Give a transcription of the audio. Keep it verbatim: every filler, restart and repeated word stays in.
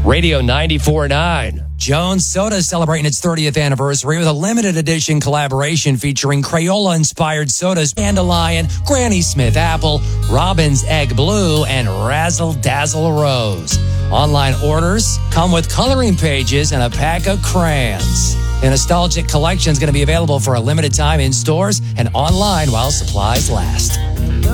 Radio ninety-four point nine. Jones Soda is celebrating its thirtieth anniversary with a limited edition collaboration featuring Crayola-inspired sodas, Dandelion, Granny Smith Apple, Robin's Egg Blue, and Razzle Dazzle Rose. Online orders come with coloring pages and a pack of crayons. The nostalgic collection is going to be available for a limited time in stores and online while supplies last.